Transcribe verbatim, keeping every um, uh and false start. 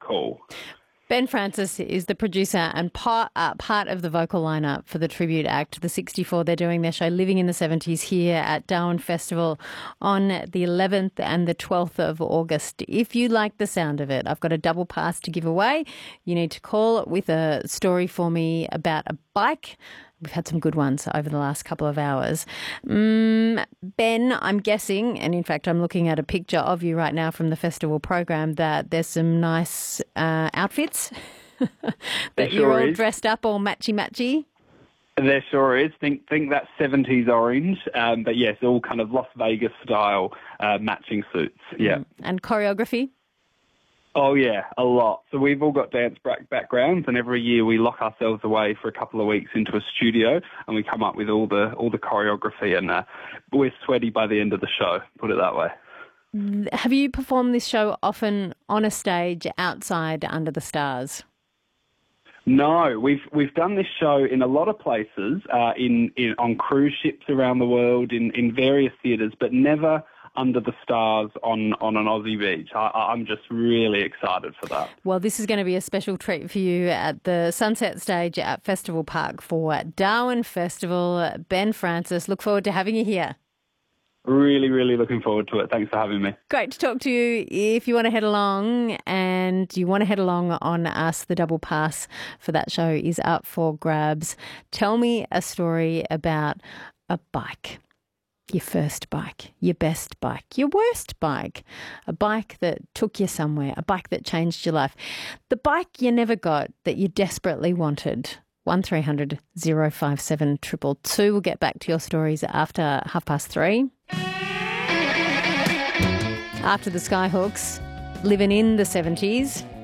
cool. Ben Francis is the producer and part, uh, part of the vocal lineup for the tribute act, the sixty-four. They're doing their show Living in the seventies here at Darwin Festival on the eleventh and the twelfth of August. If you like the sound of it, I've got a double pass to give away. You need to call with a story for me about a bike. We've had some good ones over the last couple of hours. Mm, Ben, I'm guessing, and in fact I'm looking at a picture of you right now from the festival program, that there's some nice uh, outfits that sure you're all is. dressed up all matchy-matchy. There sure is. Think think that seventies orange, um, but yes, all kind of Las Vegas style uh, matching suits. Yeah. Mm. And choreography? Oh, yeah, a lot. So we've all got dance backgrounds, and every year we lock ourselves away for a couple of weeks into a studio, and we come up with all the all the choreography, and uh, we're sweaty by the end of the show, put it that way. Have you performed this show often on a stage outside under the stars? No, we've we've done this show in a lot of places, uh, in, in on cruise ships around the world, in, in various theatres, but never under the stars on, on an Aussie beach. I, I'm just really excited for that. Well, this is going to be a special treat for you at the Sunset Stage at Festival Park for Darwin Festival. Ben Francis, look forward to having you here. Really, really looking forward to it. Thanks for having me. Great to talk to you. If you want to head along and you want to head along on us, the double pass for that show is up for grabs. Tell me a story about a bike. Your first bike, your best bike, your worst bike, a bike that took you somewhere, a bike that changed your life, the bike you never got that you desperately wanted. one three hundred oh five seven two two two. We'll get back to your stories after half past three. After the Skyhawks, living in the seventies.